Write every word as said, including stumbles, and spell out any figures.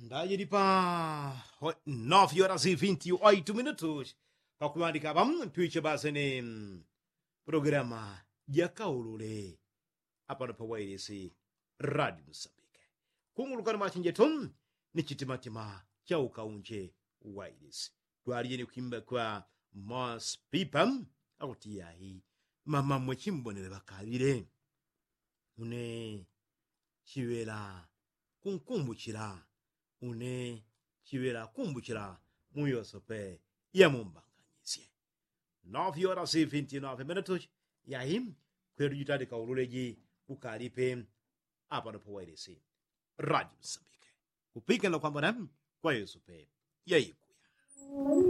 Daí pa nove horas e vinte e oito minutos. Para kuandika bam Twitch base ne programa ya kaulule hapa pa wairisi Radio Msambike. Kungulukana machinje tom ni chitimatima cha ukaunje wairisi. Twaliye ni kuimba kwa Mos Pipam akutia hii mama mwechimbonere bakabire une chibera kunkumbukira une chibera kumbukira muyosope ya mumbanganyisye nove horas e vinte e nove minutos yahim kweru jitade kauruleji kukalipe apa no powairisi Radio Msambike kupika na kwamba nam kwa yosope ya ikuya